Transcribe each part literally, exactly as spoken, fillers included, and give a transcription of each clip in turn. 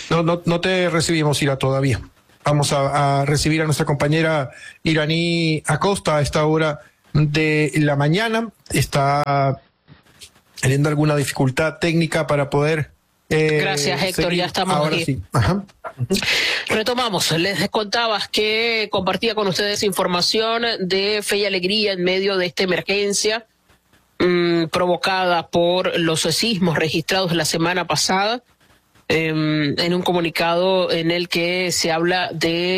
No, no, no te recibimos, Ira, todavía. Vamos a, a recibir a nuestra compañera Iraní Acosta a esta hora de la mañana. Está teniendo alguna dificultad técnica para poder... Eh, Gracias, Héctor, seguir. ya estamos Ahora aquí. Sí. Ajá. Retomamos, les contabas que compartía con ustedes información de Fe y Alegría en medio de esta emergencia mmm, provocada por los sismos registrados la semana pasada, eh, en un comunicado en el que se habla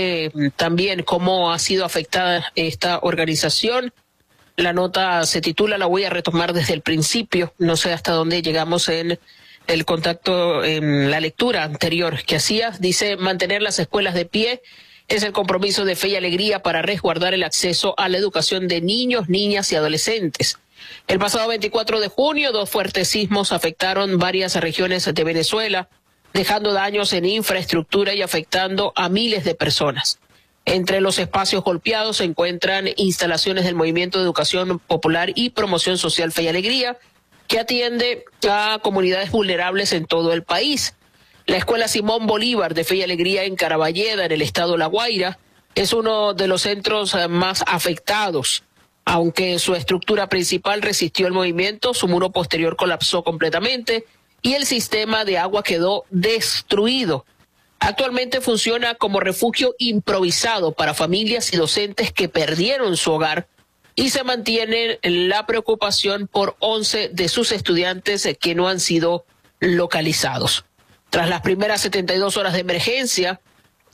de también cómo ha sido afectada esta organización. La nota se titula "La voy a retomar desde el principio", no sé hasta dónde llegamos en el contacto, en la lectura anterior que hacías. Dice: mantener las escuelas de pie es el compromiso de Fe y Alegría para resguardar el acceso a la educación de niños, niñas y adolescentes. El pasado veinticuatro de junio, dos fuertes sismos afectaron varias regiones de Venezuela, dejando daños en infraestructura y afectando a miles de personas. Entre los espacios golpeados se encuentran instalaciones del Movimiento de Educación Popular y Promoción Social Fe y Alegría, que atiende a comunidades vulnerables en todo el país. La Escuela Simón Bolívar de Fe y Alegría en Caraballeda, en el estado La Guaira, es uno de los centros más afectados. Aunque su estructura principal resistió el movimiento, su muro posterior colapsó completamente y el sistema de agua quedó destruido. Actualmente funciona como refugio improvisado para familias y docentes que perdieron su hogar, y se mantiene la preocupación por once de sus estudiantes que no han sido localizados. Tras las primeras setenta y dos horas de emergencia,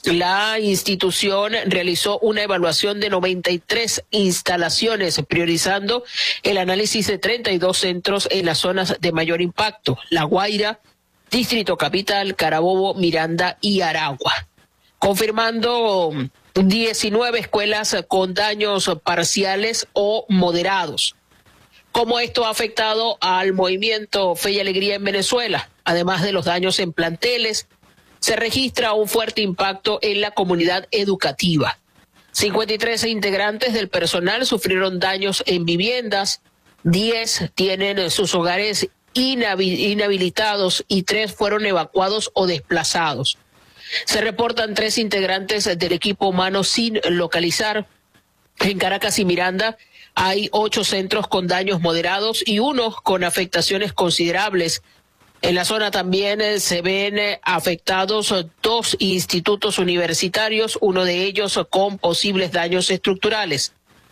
la institución realizó una evaluación de noventa y tres instalaciones, priorizando el análisis de treinta y dos centros en las zonas de mayor impacto: La Guaira, Distrito Capital, Carabobo, Miranda y Aragua, confirmando diecinueve escuelas con daños parciales o moderados. ¿Cómo esto ha afectado al movimiento Fe y Alegría en Venezuela? Además de los daños en planteles, se registra un fuerte impacto en la comunidad educativa. cincuenta y tres integrantes del personal sufrieron daños en viviendas, diez tienen sus hogares inhabilitados y tres fueron evacuados o desplazados. Se reportan tres integrantes del equipo humano sin localizar. En Caracas y Miranda hay ocho centros con daños moderados y uno con afectaciones considerables. En la zona también eh, se ven eh, afectados eh, dos institutos universitarios, uno de ellos eh, con posibles daños estructurales.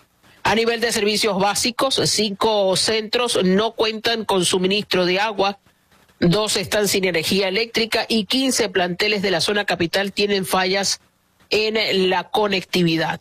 A nivel de servicios básicos, cinco centros no cuentan con suministro de agua, dos están sin energía eléctrica y quince planteles de la zona capital tienen fallas en la conectividad.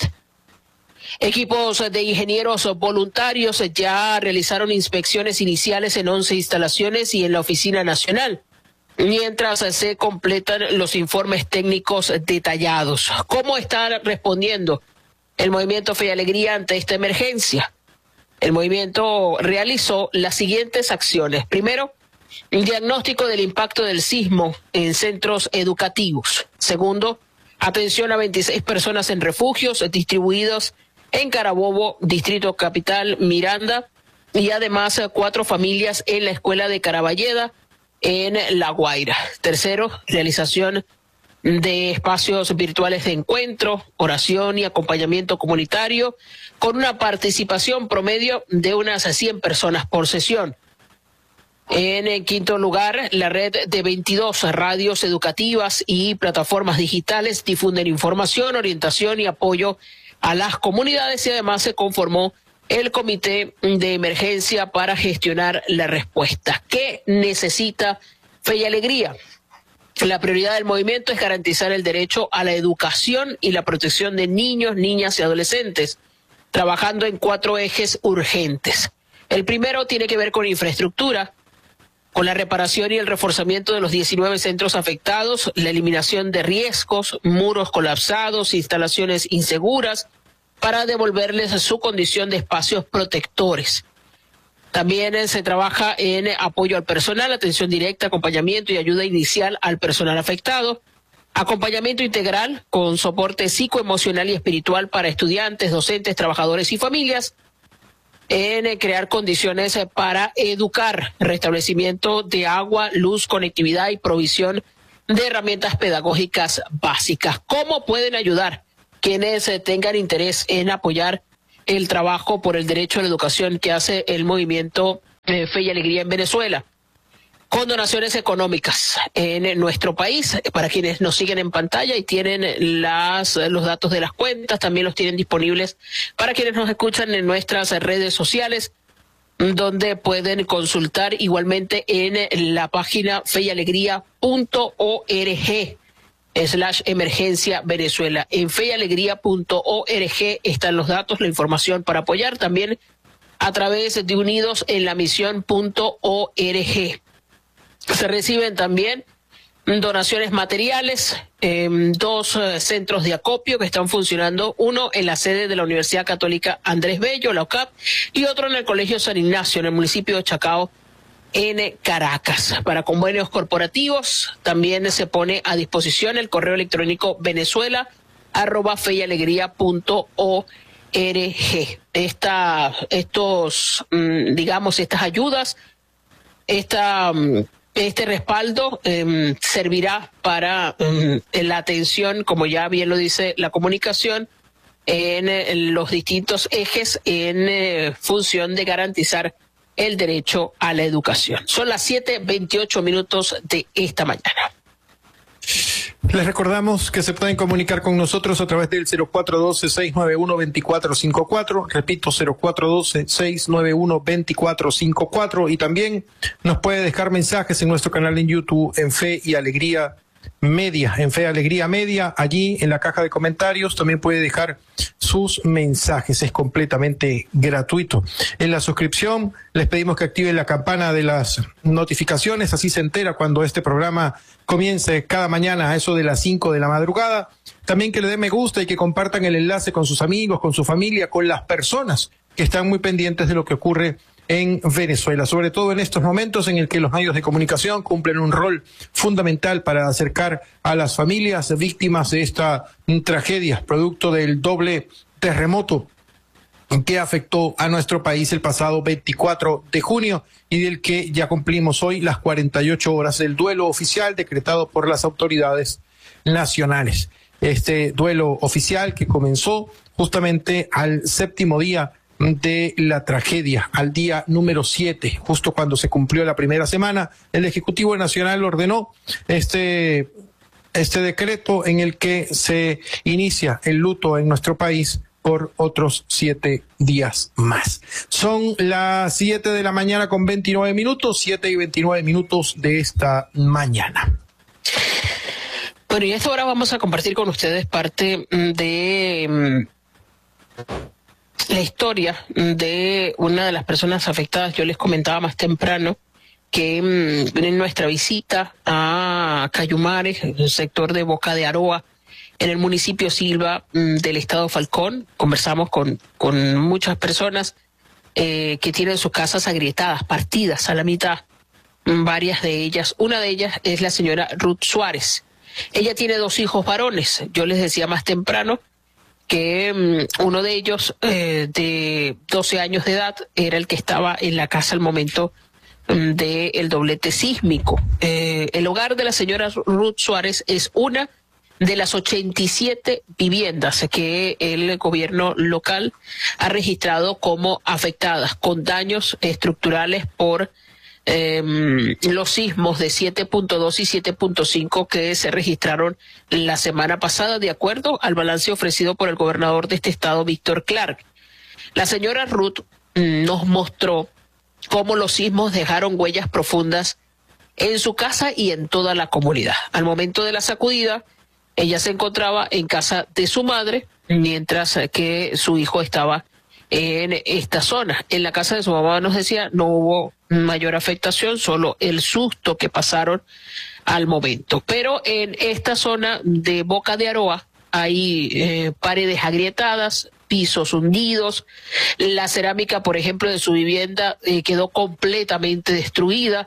Equipos de ingenieros voluntarios ya realizaron inspecciones iniciales en once instalaciones y en la Oficina Nacional, mientras se completan los informes técnicos detallados. ¿Cómo está respondiendo el Movimiento Fe y Alegría ante esta emergencia? El movimiento realizó las siguientes acciones. Primero, el diagnóstico del impacto del sismo en centros educativos. Segundo, atención a veintiséis personas en refugios distribuidos en Carabobo, Distrito Capital, Miranda, y además cuatro familias en la escuela de Caraballeda, en La Guaira. Tercero, realización de espacios virtuales de encuentro, oración y acompañamiento comunitario, con una participación promedio de unas cien personas por sesión. En el quinto lugar, la red de veintidós radios educativas y plataformas digitales difunden información, orientación y apoyo a las comunidades, y además se conformó el comité de emergencia para gestionar la respuesta. ¿Qué necesita Fe y Alegría? La prioridad del movimiento es garantizar el derecho a la educación y la protección de niños, niñas y adolescentes, trabajando en cuatro ejes urgentes. El primero tiene que ver con infraestructura, con la reparación y el reforzamiento de los diecinueve centros afectados, la eliminación de riesgos, muros colapsados, instalaciones inseguras, para devolverles su condición de espacios protectores. También eh, se trabaja en apoyo al personal, atención directa, acompañamiento y ayuda inicial al personal afectado, acompañamiento integral con soporte psicoemocional y espiritual para estudiantes, docentes, trabajadores y familias, en eh, crear condiciones eh, para educar, restablecimiento de agua, luz, conectividad y provisión de herramientas pedagógicas básicas. ¿Cómo pueden ayudar quienes eh, tengan interés en apoyar el trabajo por el derecho a la educación que hace el movimiento eh, Fe y Alegría en Venezuela? Con donaciones económicas en nuestro país. Para quienes nos siguen en pantalla y tienen las, los datos de las cuentas, también los tienen disponibles para quienes nos escuchan en nuestras redes sociales, donde pueden consultar igualmente en la página fe y alegría punto org slash emergencia Venezuela. En fe y alegría punto org están los datos, la información para apoyar, también a través de unidos en la misión punto org. Se reciben también donaciones materiales, eh, dos eh, centros de acopio que están funcionando, uno en la sede de la Universidad Católica Andrés Bello, la U C A P, y otro en el Colegio San Ignacio, en el municipio de Chacao, en Caracas. Para convenios corporativos también se pone a disposición el correo electrónico venezuela arroba fe y alegría punto org. Esta, estos, digamos, estas ayudas, esta... Este respaldo eh, servirá para eh, la atención, como ya bien lo dice la comunicación, en, en los distintos ejes en eh, función de garantizar el derecho a la educación. Son las siete veintiocho minutos de esta mañana. Les recordamos que se pueden comunicar con nosotros a través del cero cuatro uno dos, seis nueve uno, dos cuatro cinco cuatro, repito, cero cuatro uno dos, seis nueve uno, dos cuatro cinco cuatro, y también nos puede dejar mensajes en nuestro canal en YouTube en Fe y Alegría Media, en Fe y Alegría Media, allí en la caja de comentarios también puede dejar sus mensajes, es completamente gratuito. En la suscripción les pedimos que activen la campana de las notificaciones, así se entera cuando este programa comience cada mañana a eso de las cinco de la madrugada. También que le den me gusta y que compartan el enlace con sus amigos, con su familia, con las personas que están muy pendientes de lo que ocurre en Venezuela, sobre todo en estos momentos en el que los medios de comunicación cumplen un rol fundamental para acercar a las familias víctimas de esta tragedia, producto del doble terremoto que afectó a nuestro país el pasado veinticuatro de junio y del que ya cumplimos hoy las cuarenta y ocho horas del duelo oficial decretado por las autoridades nacionales. Este duelo oficial que comenzó justamente al séptimo día de la tragedia, al día número siete, justo cuando se cumplió la primera semana, el Ejecutivo Nacional ordenó este, este decreto en el que se inicia el luto en nuestro país por otros siete días más. Son las siete de la mañana con veintinueve minutos, siete y veintinueve minutos de esta mañana. Bueno, y a esta hora vamos a compartir con ustedes parte de la historia de una de las personas afectadas. Yo les comentaba más temprano que en nuestra visita a Cayumares, el sector de Boca de Aroa, en el municipio Silva del estado Falcón, conversamos con, con muchas personas eh, que tienen sus casas agrietadas, partidas a la mitad, varias de ellas. Una de ellas es la señora Ruth Suárez. Ella tiene dos hijos varones. Yo les decía más temprano que um, uno de ellos, eh, de doce años de edad, era el que estaba en la casa al momento um, del doblete sísmico. Eh, el hogar de la señora Ruth Suárez es una de las ochenta y siete viviendas que el gobierno local ha registrado como afectadas con daños estructurales por eh, los sismos de siete punto dos y siete punto cinco que se registraron la semana pasada, de acuerdo al balance ofrecido por el gobernador de este estado, Víctor Clark. La señora Ruth nos mostró cómo los sismos dejaron huellas profundas en su casa y en toda la comunidad. Al momento de la sacudida, ella se encontraba en casa de su madre, mientras que su hijo estaba en esta zona. En la casa de su mamá, nos decía, no hubo mayor afectación, solo el susto que pasaron al momento. Pero en esta zona de Boca de Aroa hay eh, paredes agrietadas, pisos hundidos, la cerámica, por ejemplo, de su vivienda eh, quedó completamente destruida.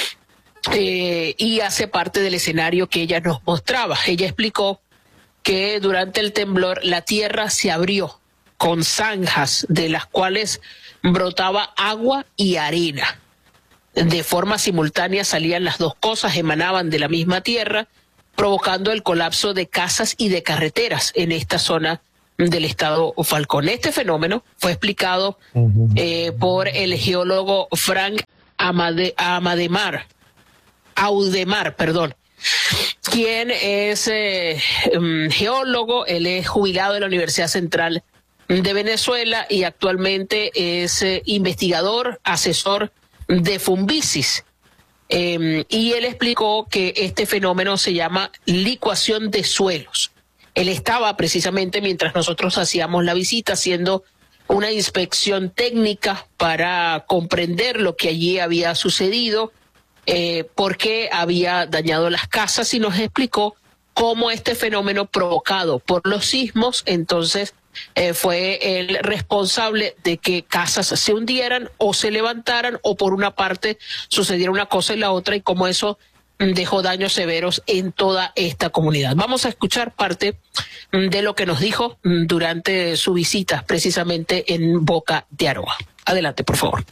Eh, y hace parte del escenario que ella nos mostraba. Ella explicó que durante el temblor la tierra se abrió con zanjas de las cuales brotaba agua y arena. de forma simultánea salían las dos cosas, emanaban de la misma tierra, provocando el colapso de casas y de carreteras en esta zona del estado Falcón. Este fenómeno fue explicado eh, por el geólogo Frank Amade, Amademar, Audemar, perdón, quien es eh, geólogo. Él es jubilado de la Universidad Central de Venezuela y actualmente es eh, investigador, asesor de Fumbisis. Eh, y él explicó que este fenómeno se llama licuación de suelos. Él estaba precisamente mientras nosotros hacíamos la visita haciendo una inspección técnica para comprender lo que allí había sucedido, eh, por qué había dañado las casas, y nos explicó cómo este fenómeno provocado por los sismos, entonces eh, fue el responsable de que casas se hundieran o se levantaran, o por una parte sucediera una cosa y la otra, y cómo eso dejó daños severos en toda esta comunidad. Vamos a escuchar parte de lo que nos dijo durante su visita precisamente en Boca de Aroa. Adelante, por favor.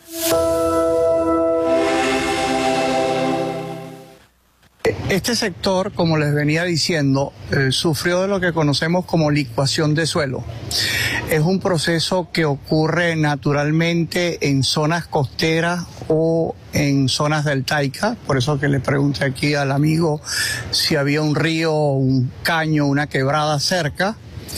Este sector, como les venía diciendo, eh, sufrió de lo que conocemos como licuación de suelo. Es un proceso que ocurre naturalmente en zonas costeras o en zonas deltaicas, por eso que le pregunté aquí al amigo si había un río, un caño, una quebrada cerca,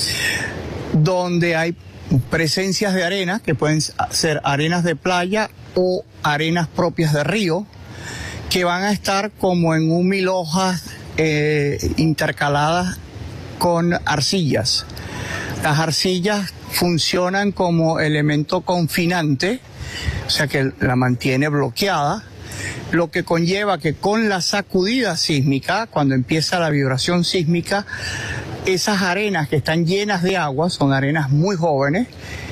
donde hay presencias de arena, que pueden ser arenas de playa o arenas propias de río, que van a estar como en un mil hojas eh, intercaladas con arcillas. Las arcillas funcionan como elemento confinante, o sea que la mantiene bloqueada, lo que conlleva que con la sacudida sísmica, cuando empieza la vibración sísmica, esas arenas que están llenas de agua, son arenas muy jóvenes,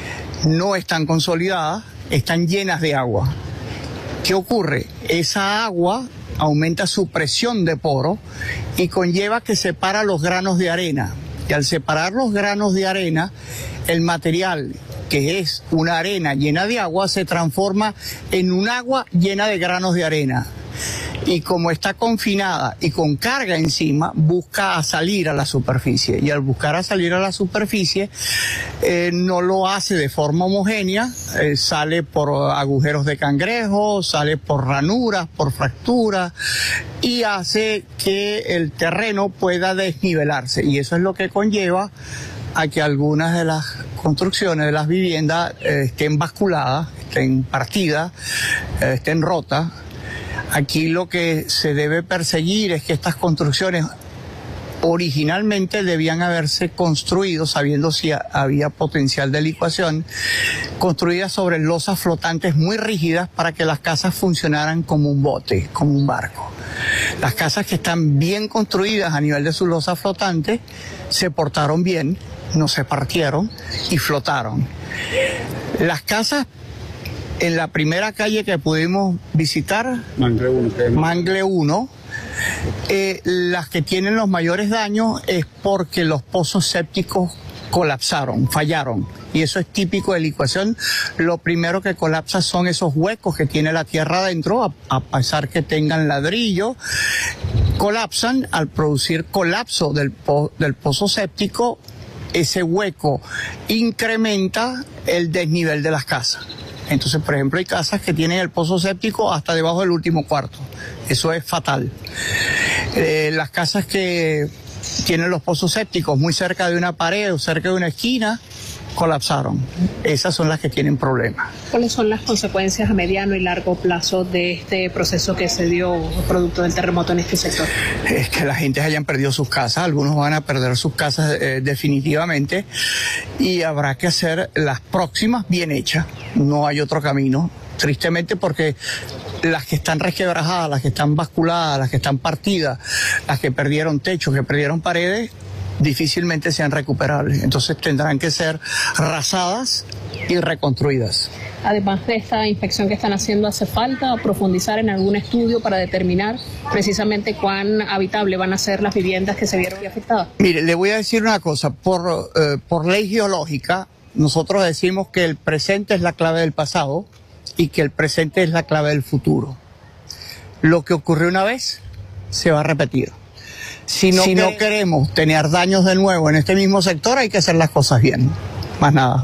no están consolidadas, están llenas de agua. ¿Qué ocurre? Esa agua aumenta su presión de poro y conlleva que separa los granos de arena. Y al separar los granos de arena, el material, que es una arena llena de agua, se transforma en un agua llena de granos de arena. Y como está confinada y con carga encima, busca salir a la superficie. Y al buscar a salir a la superficie, eh, no lo hace de forma homogénea, eh, sale por agujeros de cangrejo, sale por ranuras, por fracturas, y hace que el terreno pueda desnivelarse. Y eso es lo que conlleva a que algunas de las construcciones de las viviendas eh, estén basculadas, estén partidas, eh, estén rotas. Aquí lo que se debe perseguir es que estas construcciones originalmente debían haberse construido, sabiendo si había potencial de licuación, construidas sobre losas flotantes muy rígidas para que las casas funcionaran como un bote, como un barco. Las casas que están bien construidas a nivel de sus losas flotantes se portaron bien, no se partieron y flotaron. Las casas en la primera calle que pudimos visitar, Mangle uno, Mangle uno eh, las que tienen los mayores daños es porque los pozos sépticos colapsaron, fallaron. Y eso es típico de licuación. Lo primero que colapsa son esos huecos que tiene la tierra adentro, a, a pesar que tengan ladrillo, colapsan. Al producir colapso del, po, del pozo séptico, ese hueco incrementa el desnivel de las casas. Entonces, por ejemplo, hay casas que tienen el pozo séptico hasta debajo del último cuarto. Eso es fatal. Eh, las casas que tienen los pozos sépticos muy cerca de una pared o cerca de una esquina, colapsaron. Esas son las que tienen problemas. ¿Cuáles son las consecuencias a mediano y largo plazo de este proceso que se dio producto del terremoto en este sector? Es que la gente hayan perdido sus casas, algunos van a perder sus casas eh, definitivamente, y habrá que hacer las próximas bien hechas. No hay otro camino, tristemente, porque las que están resquebrajadas, las que están basculadas, las que están partidas, las que perdieron techo, que perdieron paredes, difícilmente sean recuperables. Entonces tendrán que ser rasadas y reconstruidas. Además de esta inspección que están haciendo, ¿hace falta profundizar en algún estudio para determinar precisamente cuán habitable van a ser las viviendas que se vieron afectadas? Mire, le voy a decir una cosa. Por, eh, por ley geológica, nosotros decimos que el presente es la clave del pasado y que el presente es la clave del futuro. lo que ocurrió una vez se va a repetir. Si no, si no queremos tener daños de nuevo en este mismo sector, hay que hacer las cosas bien. Más nada.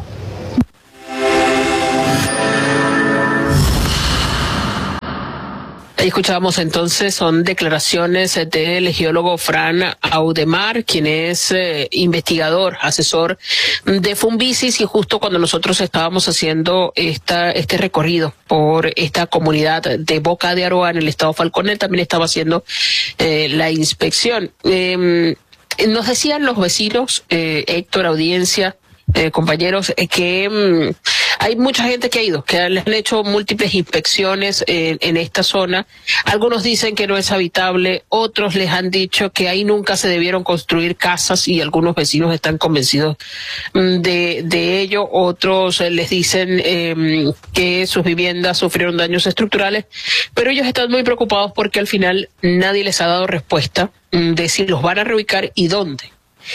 Ahí escuchábamos entonces, son declaraciones del geólogo Fran Audemar, quien es eh, investigador, asesor de Fumbisis, y justo cuando nosotros estábamos haciendo esta este recorrido por esta comunidad de Boca de Aroa en el estado Falcón, también estaba haciendo eh, la inspección. Eh, nos decían los vecinos, eh, Héctor, audiencia, Eh, compañeros, eh, que mm, hay mucha gente que ha ido, que les han hecho múltiples inspecciones eh, en esta zona. Algunos dicen que no es habitable, otros les han dicho que ahí nunca se debieron construir casas y algunos vecinos están convencidos mm, de, de ello. Otros eh, les dicen eh, que sus viviendas sufrieron daños estructurales, pero ellos están muy preocupados porque al final nadie les ha dado respuesta mm, de si los van a reubicar y dónde.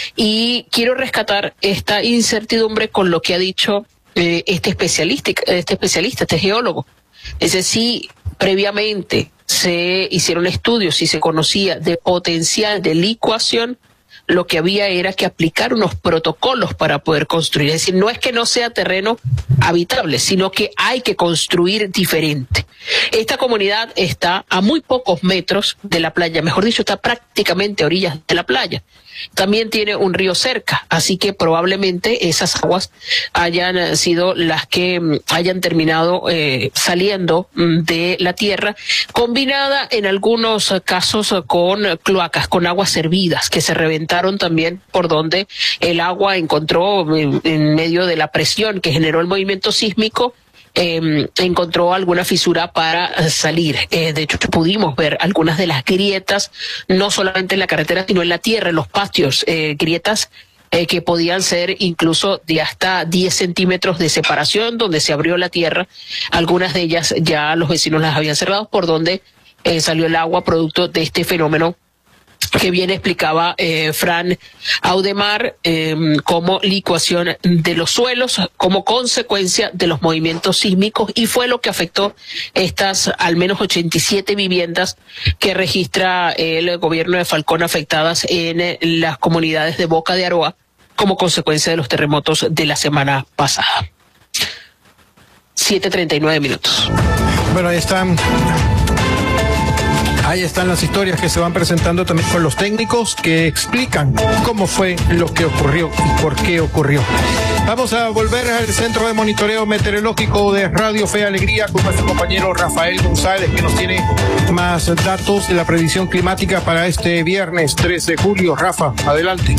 Y quiero rescatar esta incertidumbre con lo que ha dicho eh, este especialista, este especialista, este geólogo. Es decir, previamente se hicieron estudios y se conocía de potencial de licuación, lo que había era que aplicar unos protocolos para poder construir. Es decir, no es que no sea terreno habitable, sino que hay que construir diferente. Esta comunidad está a muy pocos metros de la playa, mejor dicho, está prácticamente a orillas de la playa. También tiene un río cerca, así que probablemente esas aguas hayan sido las que hayan terminado eh, saliendo de la tierra, combinada en algunos casos con cloacas, con aguas servidas que se reventaron también por donde el agua encontró en, en medio de la presión que generó el movimiento sísmico. Eh, encontró alguna fisura para salir. Eh, de hecho, pudimos ver algunas de las grietas, no solamente en la carretera, sino en la tierra, en los patios, eh, grietas eh, que podían ser incluso de hasta diez centímetros de separación, donde se abrió la tierra. Algunas de ellas ya los vecinos las habían cerrado, por donde eh, salió el agua producto de este fenómeno que bien explicaba eh, Fran Audemar, eh, como licuación de los suelos, como consecuencia de los movimientos sísmicos, y fue lo que afectó estas al menos ochenta y siete viviendas que registra el gobierno de Falcón afectadas en eh, las comunidades de Boca de Aroa como consecuencia de los terremotos de la semana pasada. siete treinta y nueve minutos. Bueno, ahí están. Ahí están las historias que se van presentando también con los técnicos que explican cómo fue lo que ocurrió y por qué ocurrió. Vamos a volver al Centro de Monitoreo Meteorológico de Radio Fe y Alegría con nuestro compañero Rafael González, que nos tiene más datos de la predicción climática para este viernes tres de julio. Rafa, adelante.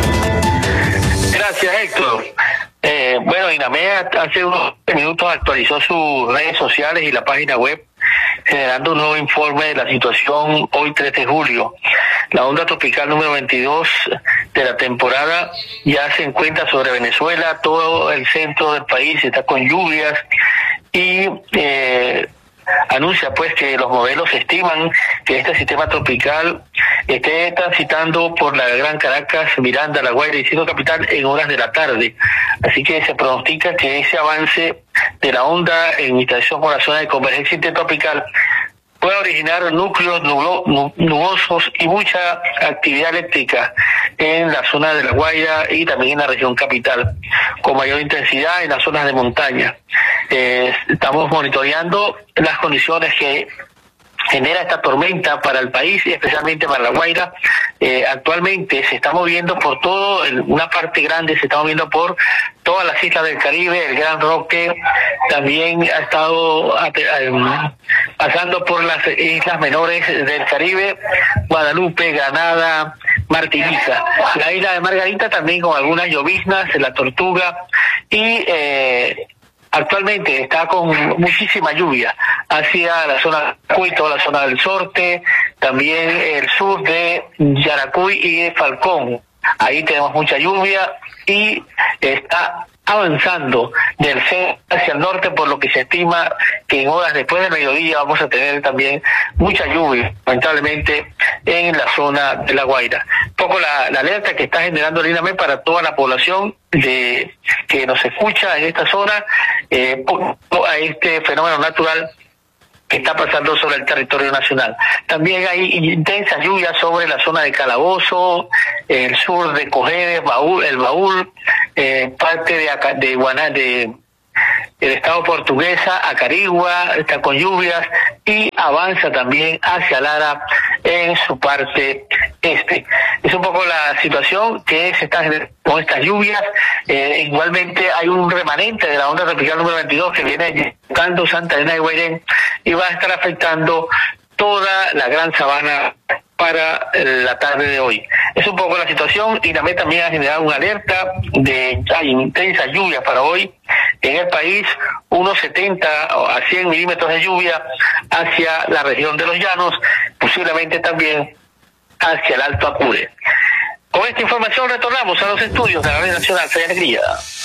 Gracias, Héctor. Eh, bueno, INAMED hace unos minutos actualizó sus redes sociales y la página web, generando un nuevo informe de la situación hoy tres de julio. La onda tropical número veintidós de la temporada ya se encuentra sobre Venezuela, todo el centro del país está con lluvias y eh, anuncia pues que los modelos estiman que este sistema tropical esté transitando por la Gran Caracas, Miranda, La Guaira y Distrito Capital en horas de la tarde. Así que se pronostica que ese avance de la onda en interacción con la zona de convergencia intertropical puede originar núcleos nubosos y mucha actividad eléctrica en la zona de La Guaira y también en la región capital, con mayor intensidad en las zonas de montaña. Eh, estamos monitoreando las condiciones que genera esta tormenta para el país y especialmente para La Guaira. Eh, actualmente se está moviendo por todo, el, una parte grande se está moviendo por todas las islas del Caribe, el Gran Roque, también ha estado eh, pasando por las islas menores del Caribe, Guadalupe, Granada, Martinica, la isla de Margarita también con algunas lloviznas, la Tortuga, y eh, actualmente está con muchísima lluvia hacia la zona de Cuy, toda la zona del Sorte, también el sur de Yaracuy y de Falcón. Ahí tenemos mucha lluvia y está avanzando del centro hacia el norte, por lo que se estima que en horas después del mediodía vamos a tener también mucha lluvia, lamentablemente, en la zona de La Guaira. Un poco la, la alerta que está generando el INAMED para toda la población de que nos escucha en esta zona, eh, a este fenómeno natural que está pasando sobre el territorio nacional. También hay intensas lluvias sobre la zona de Calabozo, el sur de Cojedes, Baúl, el Baúl, eh, parte de, Aca- de Guaná, de el estado portuguesa, Acarigua, está con lluvias y avanza también hacia Lara en su parte este. Es un poco la situación que se está con estas lluvias. Eh, igualmente hay un remanente de la onda tropical número veintidós que viene llegando Santa Elena de Guairén y va a estar afectando toda la gran sabana para la tarde de hoy. Es un poco la situación. INAME también ha generado una alerta de hay intensas lluvias para hoy en el país, unos setenta a cien milímetros de lluvia hacia la región de los llanos, posiblemente también hacia el Alto Apure. Con esta información retornamos a los estudios de la Red Nacional Fe y Alegría.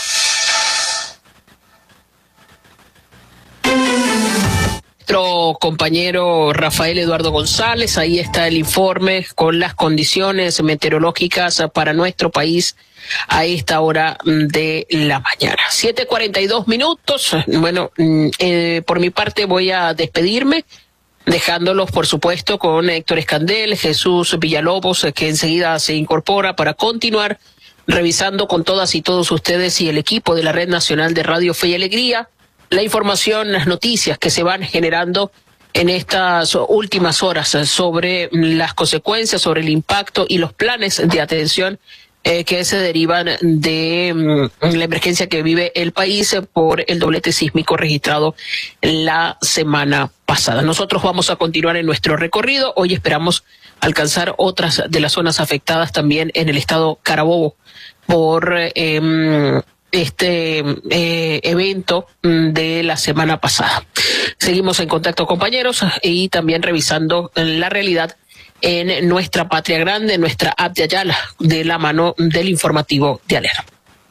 Nuestro compañero Rafael Eduardo González, ahí está el informe con las condiciones meteorológicas para nuestro país a esta hora de la mañana. siete cuarenta y dos minutos. Bueno, eh, por mi parte voy a despedirme, dejándolos, por supuesto, con Héctor Escandel, Jesús Villalobos, que enseguida se incorpora para continuar revisando con todas y todos ustedes y el equipo de la Red Nacional de Radio Fe y Alegría la información, las noticias que se van generando en estas últimas horas sobre las consecuencias, sobre el impacto y los planes de atención eh, que se derivan de mm, la emergencia que vive el país por el doblete sísmico registrado la semana pasada. Nosotros vamos a continuar en nuestro recorrido. Hoy esperamos alcanzar otras de las zonas afectadas también en el estado Carabobo por eh, este eh, evento de la semana pasada. Seguimos en contacto, compañeros, y también revisando la realidad en nuestra patria grande, nuestra app de Ayala, de la mano del informativo de Alera.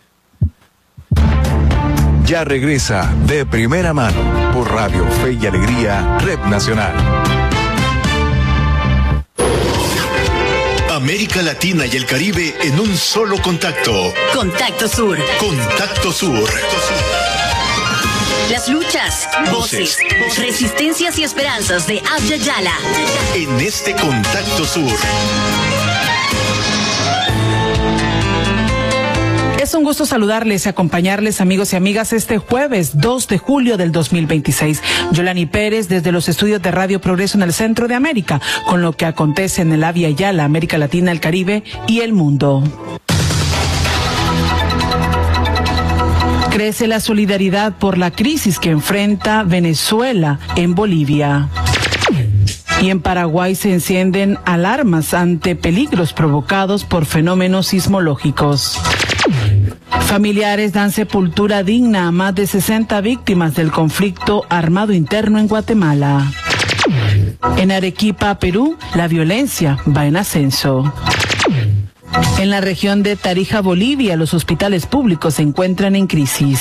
Ya regresa de primera mano por Radio Fe y Alegría, Red Nacional. América Latina y el Caribe en un solo contacto. Contacto Sur. Contacto Sur. Las luchas, voces, voces, resistencias y esperanzas de Abya Yala. En este Contacto Sur. Es un gusto saludarles y acompañarles, amigos y amigas, este jueves dos de julio del dos mil veintiséis. Yolani Pérez, desde los estudios de Radio Progreso en el centro de América, con lo que acontece en el Abya Yala, América Latina, el Caribe y el mundo. Crece la solidaridad por la crisis que enfrenta Venezuela en Bolivia. Y en Paraguay se encienden alarmas ante peligros provocados por fenómenos sismológicos. Familiares dan sepultura digna a más de sesenta víctimas del conflicto armado interno en Guatemala. En Arequipa, Perú, la violencia va en ascenso. En la región de Tarija, Bolivia, los hospitales públicos se encuentran en crisis.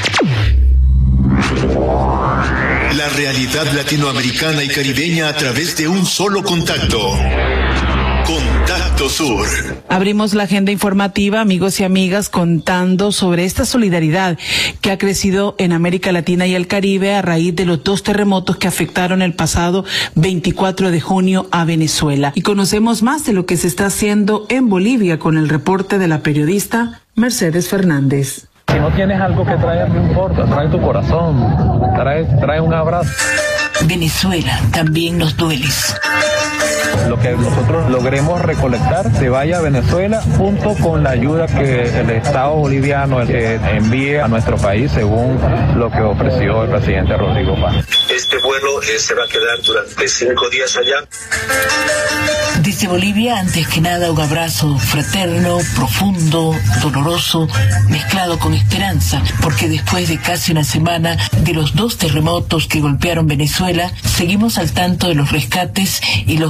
La realidad latinoamericana y caribeña a través de un solo contacto. Contacto Sur. Abrimos la agenda informativa, amigos y amigas, contando sobre esta solidaridad que ha crecido en América Latina y el Caribe a raíz de los dos terremotos que afectaron el pasado veinticuatro de junio a Venezuela. Y conocemos más de lo que se está haciendo en Bolivia con el reporte de la periodista Mercedes Fernández. Si no tienes algo que traer, no importa, trae tu corazón, trae, trae un abrazo. Venezuela, también nos dueles. Lo que nosotros logremos recolectar se vaya a Venezuela junto con la ayuda que el Estado boliviano eh, envíe a nuestro país según lo que ofreció el presidente Rodrigo Paz. Este vuelo eh, se va a quedar durante cinco días allá. Desde Bolivia, antes que nada, un abrazo fraterno, profundo, doloroso, mezclado con esperanza, porque después de casi una semana de los dos terremotos que golpearon Venezuela, seguimos al tanto de los rescates y los más de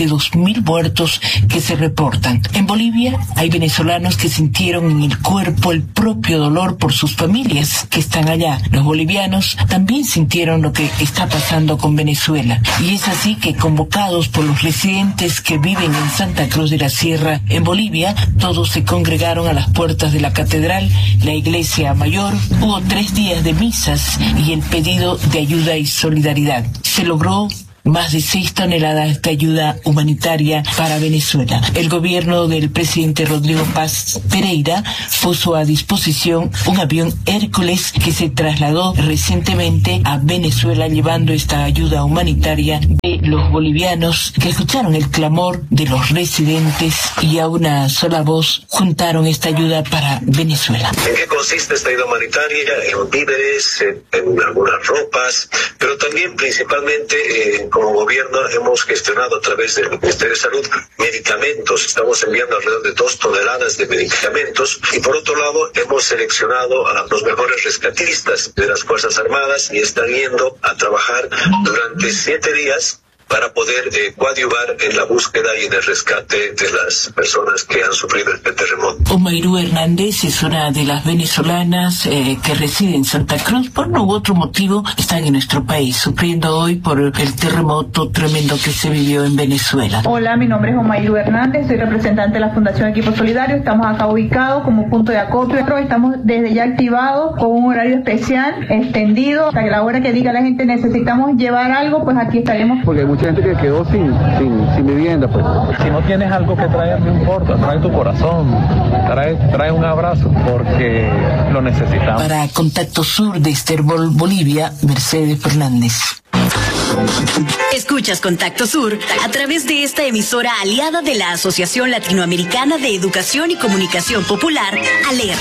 de dos mil muertos que se reportan. En Bolivia hay venezolanos que sintieron en el cuerpo el propio dolor por sus familias que están allá. Los bolivianos también sintieron lo que está pasando con Venezuela. Y es así que, convocados por los residentes que viven en Santa Cruz de la Sierra, en Bolivia, todos se congregaron a las puertas de la catedral, la iglesia mayor. Hubo tres días de misas y el pedido de ayuda y solidaridad. Se logró más de seis toneladas de ayuda humanitaria para Venezuela. El gobierno del presidente Rodrigo Paz Pereira puso a disposición un avión Hércules que se trasladó recientemente a Venezuela llevando esta ayuda humanitaria de los bolivianos que escucharon el clamor de los residentes y a una sola voz juntaron esta ayuda para Venezuela. ¿En qué consiste esta ayuda humanitaria? En víveres, en, en algunas ropas, pero también principalmente eh, como gobierno hemos gestionado a través del Ministerio de Salud medicamentos. Estamos enviando alrededor de dos toneladas de medicamentos y por otro lado hemos seleccionado a los mejores rescatistas de las Fuerzas Armadas y están yendo a trabajar durante siete días para poder eh, coadyuvar en la búsqueda y en el rescate de las personas que han sufrido el terremoto. Omairú Hernández es una de las venezolanas eh, que reside en Santa Cruz. Por uno u otro motivo están en nuestro país, sufriendo hoy por el terremoto tremendo que se vivió en Venezuela. Hola, mi nombre es Omairú Hernández, soy representante de la Fundación Equipo Solidario. Estamos acá ubicados como punto de acopio. Estamos desde ya activados con un horario especial, extendido, hasta que la hora que diga la gente necesitamos llevar algo, pues aquí estaremos. Porque mucha gente que quedó sin, sin, sin vivienda, pues. Si no tienes algo que traer, no importa, trae tu corazón, trae, trae un abrazo, porque lo necesitamos. Para Contacto Sur de Esterbol, Bolivia, Mercedes Fernández. Escuchas Contacto Sur a través de esta emisora aliada de la Asociación Latinoamericana de Educación y Comunicación Popular, ALER.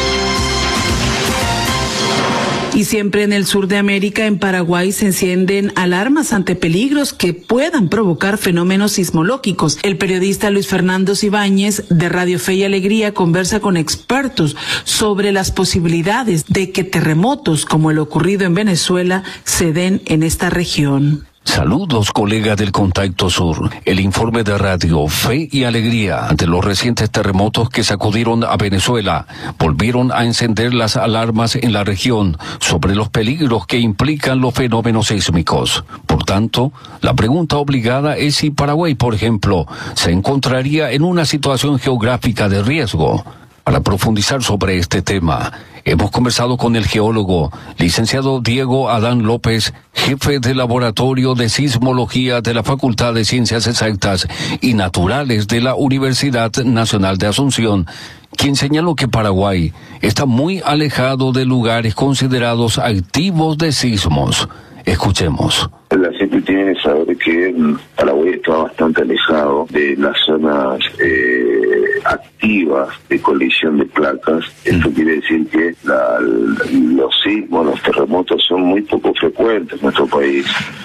Y siempre en el sur de América, en Paraguay, se encienden alarmas ante peligros que puedan provocar fenómenos sismológicos. El periodista Luis Fernando Ibáñez de Radio Fe y Alegría conversa con expertos sobre las posibilidades de que terremotos como el ocurrido en Venezuela se den en esta región. Saludos, colegas del Contacto Sur. El informe de Radio Fe y Alegría ante los recientes terremotos que sacudieron a Venezuela volvieron a encender las alarmas en la región sobre los peligros que implican los fenómenos sísmicos. Por tanto, la pregunta obligada es si Paraguay, por ejemplo, se encontraría en una situación geográfica de riesgo. Para profundizar sobre este tema, hemos conversado con el geólogo, licenciado Diego Adán López, jefe del Laboratorio de Sismología de la Facultad de Ciencias Exactas y Naturales de la Universidad Nacional de Asunción, quien señaló que Paraguay está muy alejado de lugares considerados activos de sismos. Escuchemos. La gente tiene que saber que Paraguay está bastante alejado de las zonas eh, activas de colisión de placas. Esto quiere decir que la, los sismos, los terremotos son muy poco frecuentes en nuestro país.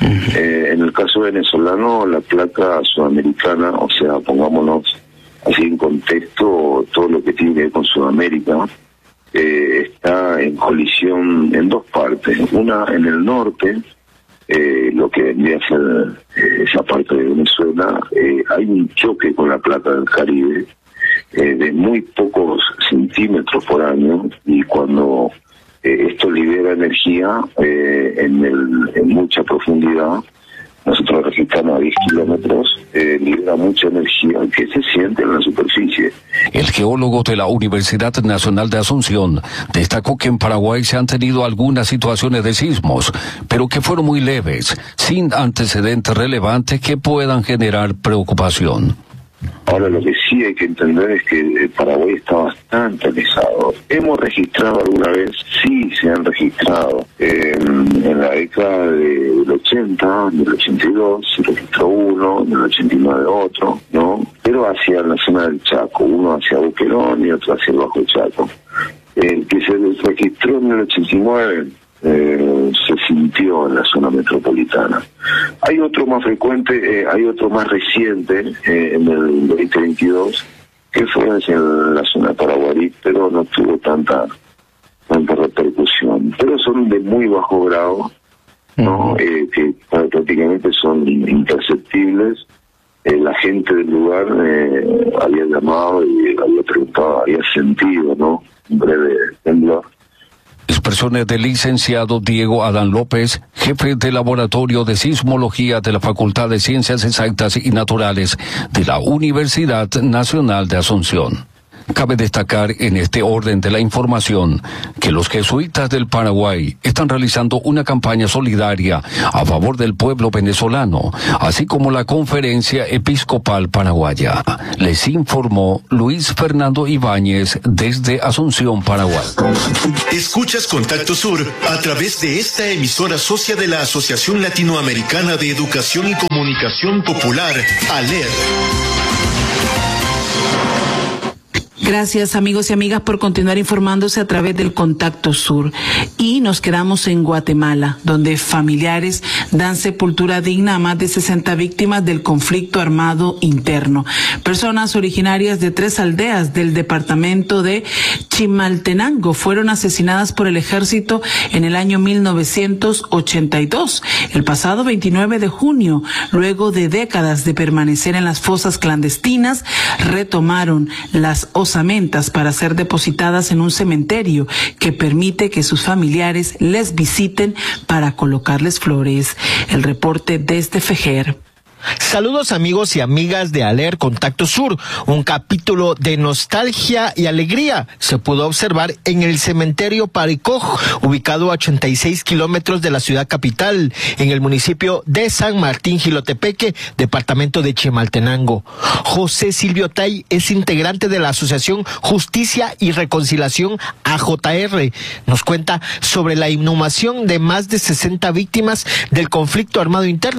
Eh, en el caso venezolano, la placa sudamericana, o sea, pongámonos así en contexto, todo lo que tiene que ver con Sudamérica, eh, está en colisión en dos partes. Una en el norte, eh, lo que vendría a ser eh, esa parte de Venezuela, eh, hay un choque con la placa del Caribe eh, de muy pocos centímetros por año, y cuando eh, esto libera energía eh, en, el, en mucha profundidad, nosotros registramos a diez kilómetros, eh, libera mucha energía que se siente en la superficie. El geólogo de la Universidad Nacional de Asunción destacó que en Paraguay se han tenido algunas situaciones de sismos, pero que fueron muy leves, sin antecedentes relevantes que puedan generar preocupación. Ahora, lo que sí hay que entender es que Paraguay está bastante alejado. Hemos registrado alguna vez, sí se han registrado, eh, en la década del ochenta, en el ochenta y dos, se registró uno, en el ochenta y nueve otro, ¿no? Pero hacia la zona del Chaco, uno hacia Boquerón y otro hacia el Bajo Chaco. El que se registró en el ochenta y nueve eh, se sintió en la zona metropolitana. Hay otro más frecuente, eh, hay otro más reciente eh, en el veinte veintidós, que fue en la zona de Paraguarí, pero no tuvo tanta tanta repercusión. Pero son de muy bajo grado, ¿no? Uh-huh. eh, que prácticamente son imperceptibles, eh, la gente del lugar eh, había llamado y había preguntado, había sentido, ¿no? Un breve temblor. Expresiones del licenciado Diego Adán López, jefe del Laboratorio de Sismología de la Facultad de Ciencias Exactas y Naturales de la Universidad Nacional de Asunción. Cabe destacar en este orden de la información que los jesuitas del Paraguay están realizando una campaña solidaria a favor del pueblo venezolano, así como la Conferencia Episcopal Paraguaya. Les informó Luis Fernando Ibáñez desde Asunción, Paraguay. Escuchas Contacto Sur a través de esta emisora socia de la Asociación Latinoamericana de Educación y Comunicación Popular, ALER. Gracias, amigos y amigas, por continuar informándose a través del Contacto Sur. Y nos quedamos en Guatemala, donde familiares dan sepultura digna a más de sesenta víctimas del conflicto armado interno. Personas originarias de tres aldeas del departamento de Chimaltenango fueron asesinadas por el ejército en el año mil novecientos ochenta y dos, el pasado veintinueve de junio. Luego de décadas de permanecer en las fosas clandestinas, retomaron las osamentas para ser depositadas en un cementerio que permite que sus familiares les visiten para colocarles flores. El reporte desde Fejer. Saludos amigos y amigas de ALER Contacto Sur. Un capítulo de nostalgia y alegría se pudo observar en el cementerio Paricoj, ubicado a ochenta y seis kilómetros de la ciudad capital, en el municipio de San Martín Jilotepeque, departamento de Chimaltenango. José Silvio Tay es integrante de la Asociación Justicia y Reconciliación A J R. Nos cuenta sobre la inhumación de más de sesenta víctimas del conflicto armado interno.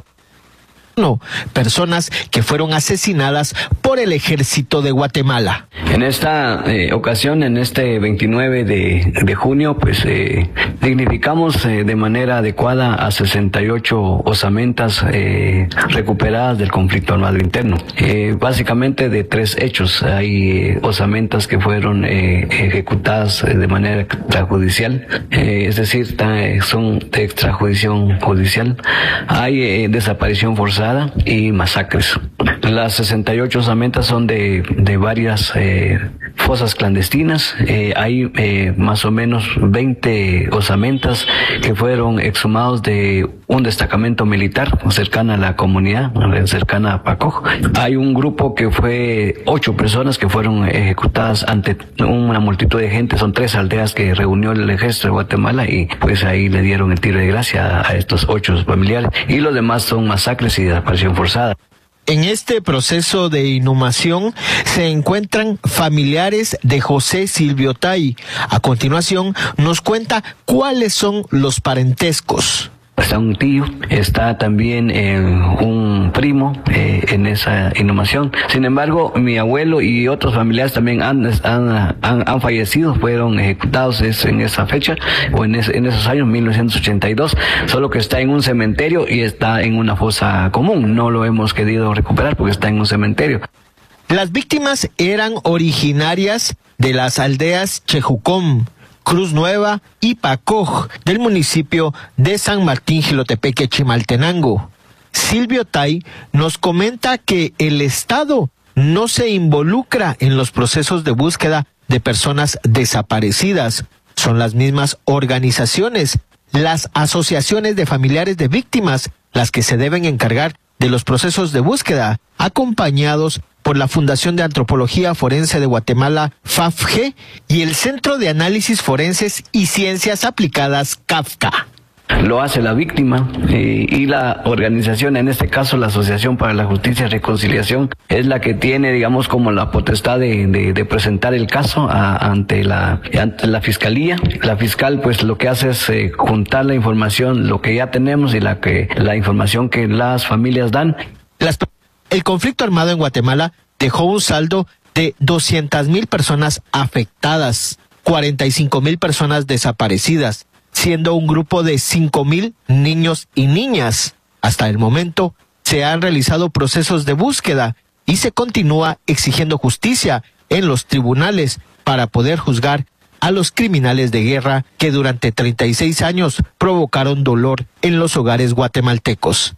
No, personas que fueron asesinadas por el ejército de Guatemala. En esta eh, ocasión, en este veintinueve de, de junio, pues eh, dignificamos eh, de manera adecuada a sesenta y ocho osamentas eh, recuperadas del conflicto armado interno. Eh, básicamente de tres hechos. Hay eh, osamentas que fueron eh, ejecutadas eh, de manera extrajudicial, eh, es decir, ta, son de extrajudicial judicial. Hay eh, desaparición forzada y masacres. Las sesenta y ocho osamentas son de, de varias eh, fosas clandestinas. Eh, hay eh, más o menos veinte osamentas que fueron exhumados de un destacamento militar cercana a la comunidad, cercana a Pacoj. Hay un grupo que fue ocho personas que fueron ejecutadas ante una multitud de gente. Son tres aldeas que reunió el ejército de Guatemala y pues ahí le dieron el tiro de gracia a, a estos ocho familiares. Y los demás son masacres y desaparición forzada. En este proceso de inhumación se encuentran familiares de José Silvio Tay. A continuación nos cuenta cuáles son los parentescos. Está un tío, está también eh, un primo eh, en esa inhumación. Sin embargo, mi abuelo y otros familiares también han, han, han, han fallecido, fueron ejecutados en esa fecha o en, es, en esos años, mil novecientos ochenta y dos, solo que está en un cementerio y está en una fosa común. No lo hemos querido recuperar porque está en un cementerio. Las víctimas eran originarias de las aldeas Chejucón, Cruz Nueva y Pacoj del municipio de San Martín Jilotepeque, Chimaltenango. Silvio Tay nos comenta que el Estado no se involucra en los procesos de búsqueda de personas desaparecidas. Son las mismas organizaciones, las asociaciones de familiares de víctimas, las que se deben encargar de los procesos de búsqueda, acompañados por la Fundación de Antropología Forense de Guatemala, F A F G, y el Centro de Análisis Forenses y Ciencias Aplicadas, CAFCA. Lo hace la víctima eh, y la organización, en este caso la Asociación para la Justicia y Reconciliación, es la que tiene, digamos, como la potestad de, de, de presentar el caso a, ante la ante la Fiscalía. La fiscal, pues, lo que hace es eh, juntar la información, lo que ya tenemos y la que la información que las familias dan. Las El conflicto armado en Guatemala dejó un saldo de doscientas mil personas afectadas, cuarenta y cinco mil personas desaparecidas, siendo un grupo de cinco mil niños y niñas. Hasta el momento se han realizado procesos de búsqueda y se continúa exigiendo justicia en los tribunales para poder juzgar a los criminales de guerra que durante treinta y seis años provocaron dolor en los hogares guatemaltecos.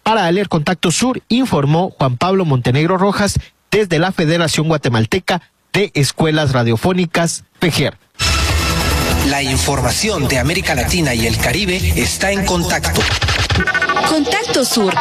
Para Aler Contacto Sur, informó Juan Pablo Montenegro Rojas desde la Federación Guatemalteca de Escuelas Radiofónicas, FEGER. La información de América Latina y el Caribe está en Contacto. Contacto Sur.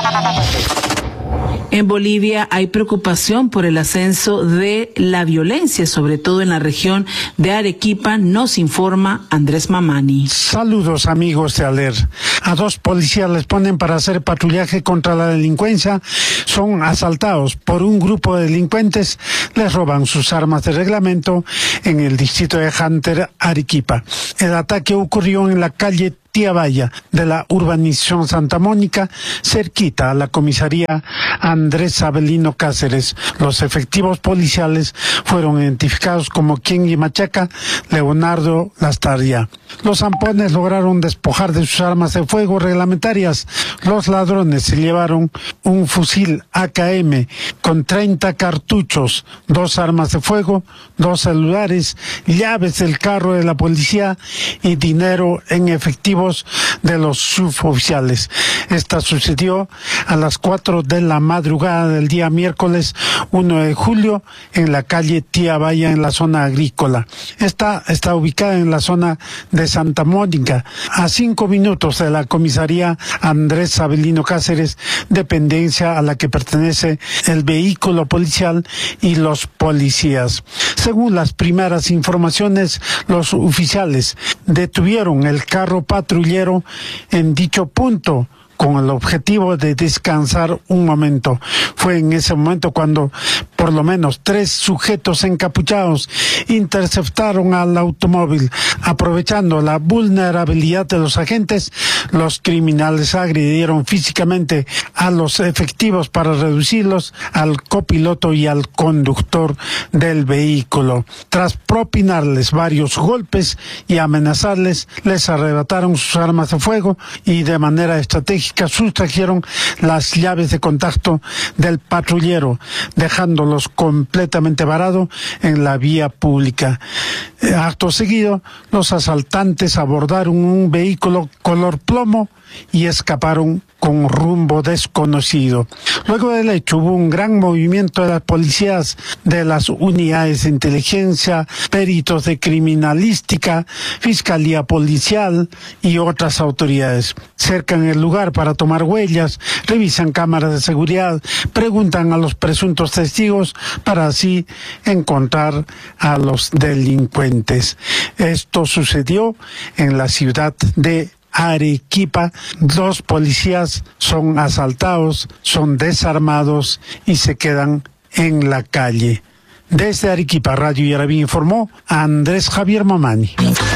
En Bolivia hay preocupación por el ascenso de la violencia, sobre todo en la región de Arequipa, nos informa Andrés Mamani. Saludos amigos de Aler. A dos policías les ponen para hacer patrullaje contra la delincuencia, son asaltados por un grupo de delincuentes, les roban sus armas de reglamento en el distrito de Hunter, Arequipa. El ataque ocurrió en la calle Tía Valla de la urbanización Santa Mónica, cerquita a la comisaría Andrés Avelino Cáceres. Los efectivos policiales fueron identificados como Kenji Machaca, Leonardo Lastarria. Los zampones lograron despojar de sus armas de fuego reglamentarias. Los ladrones se llevaron un fusil A K M con treinta cartuchos, dos armas de fuego, dos celulares, llaves del carro de la policía y dinero en efectivo de los suboficiales. Esta sucedió a las cuatro de la madrugada del día miércoles uno de julio en la calle Tía Valla en la zona agrícola. Esta está ubicada en la zona de Santa Mónica, a cinco minutos de la comisaría Andrés Avelino Cáceres, dependencia a la que pertenece el vehículo policial y los policías. Según las primeras informaciones, los oficiales detuvieron el carro patrullero en dicho punto con el objetivo de descansar un momento. Fue en ese momento cuando por lo menos tres sujetos encapuchados interceptaron al automóvil. Aprovechando la vulnerabilidad de los agentes, los criminales agredieron físicamente a los efectivos para reducirlos, al copiloto y al conductor del vehículo. Tras propinarles varios golpes y amenazarles, les arrebataron sus armas de fuego y de manera estratégica sustrajeron las llaves de contacto del patrullero, dejándolos completamente varado en la vía pública. Acto seguido, los asaltantes abordaron un vehículo color plomo y escaparon con rumbo desconocido. Luego del hecho hubo un gran movimiento de las policías, de las unidades de inteligencia, peritos de criminalística, fiscalía policial y otras autoridades. Cercan el lugar para tomar huellas, revisan cámaras de seguridad, preguntan a los presuntos testigos para así encontrar a los delincuentes. Esto sucedió en la ciudad de Arequipa. Dos policías son asaltados, son desarmados y se quedan en la calle. Desde Arequipa, Radio Yarabí informó Andrés Javier Mamani.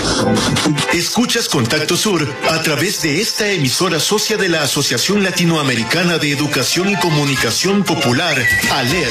Escuchas Contacto Sur a través de esta emisora socia de la Asociación Latinoamericana de Educación y Comunicación Popular, ALER.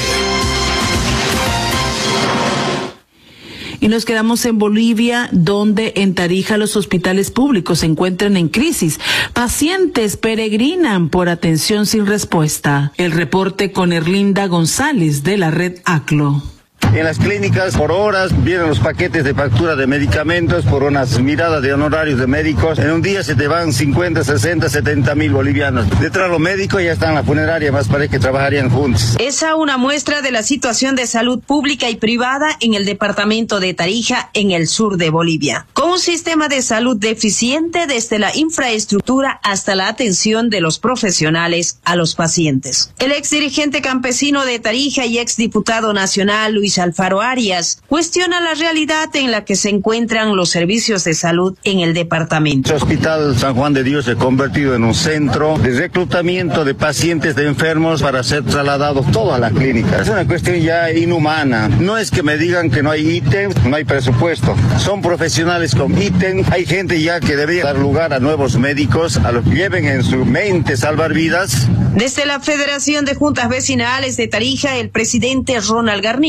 Y nos quedamos en Bolivia, donde en Tarija los hospitales públicos se encuentran en crisis. Pacientes peregrinan por atención sin respuesta. El reporte con Erlinda González de la red ACLO. En las clínicas por horas vienen los paquetes de factura de medicamentos por unas miradas de honorarios de médicos. En un día se te van cincuenta, sesenta, setenta mil bolivianos. Detrás los médicos ya están en la funeraria, más parece que trabajarían juntos. Esa una muestra de la situación de salud pública y privada en el departamento de Tarija, en el sur de Bolivia. Con un sistema de salud deficiente desde la infraestructura hasta la atención de los profesionales a los pacientes. El ex dirigente campesino de Tarija y ex diputado nacional Luis Alfaro Arias cuestiona la realidad en la que se encuentran los servicios de salud en el departamento. El Hospital San Juan de Dios se ha convertido en un centro de reclutamiento de pacientes de enfermos para ser trasladados todos a la clínica. Es una cuestión ya inhumana. No es que me digan que no hay ítem, no hay presupuesto. Son profesionales con ítem. Hay gente ya que debería dar lugar a nuevos médicos, a los que lleven en su mente salvar vidas. Desde la Federación de Juntas Vecinales de Tarija, el presidente Ronald Garnica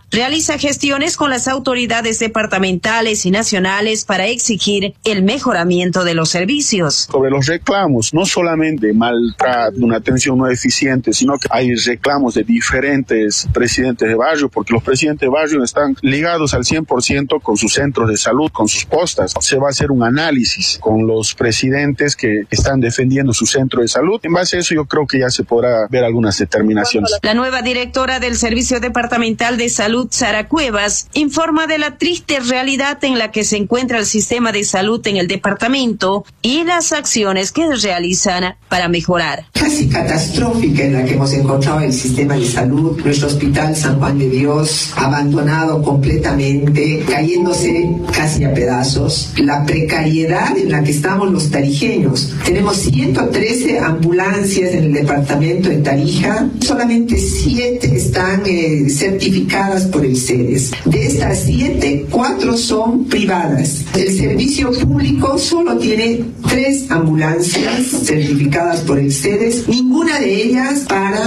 Tarija realiza gestiones con las autoridades departamentales y nacionales para exigir el mejoramiento de los servicios. Sobre los reclamos, no solamente maltrato, una atención no eficiente, sino que hay reclamos de diferentes presidentes de barrio, porque los presidentes de barrio están ligados al cien por ciento con sus centros de salud, con sus postas. Se va a hacer un análisis con los presidentes que están defendiendo su centro de salud. En base a eso yo creo que ya se podrá ver algunas determinaciones. La nueva directora del Servicio Departamental de Salud, Sara Cuevas, informa de la triste realidad en la que se encuentra el sistema de salud en el departamento y las acciones que realizan para mejorar. Casi catastrófica en la que hemos encontrado el sistema de salud, nuestro Hospital San Juan de Dios, abandonado completamente, cayéndose casi a pedazos, la precariedad en la que estamos los tarijeños. Tenemos ciento trece ambulancias en el departamento de Tarija, solamente siete están eh, certificadas por el CEDES. De estas siete, cuatro son privadas. El servicio público solo tiene tres ambulancias certificadas por el CEDES, ninguna de ellas para